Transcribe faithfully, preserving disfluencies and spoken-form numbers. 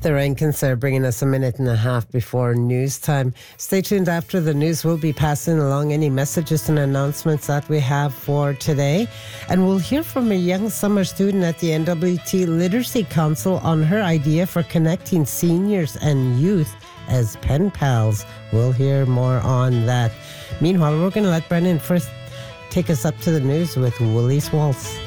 The Rankins are bringing us a minute and a half before news time. Stay tuned after the news. We'll be passing along any messages and announcements that we have for today. And we'll hear from a young summer student at the N W T Literacy Council on her idea for connecting seniors and youth as pen pals. We'll hear more on that. Meanwhile, we're going to let Brennan first take us up to the news with Woolies Waltz.